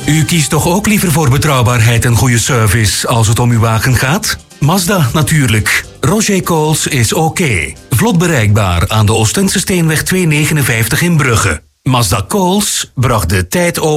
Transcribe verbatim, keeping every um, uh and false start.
U kiest toch ook liever voor betrouwbaarheid en goede service als het om uw wagen gaat? Mazda natuurlijk. Roger Coles is oké. Vlot bereikbaar aan de Oostense Steenweg tweehonderdnegenenvijftig in Brugge. Mazda Coles bracht de tijd over.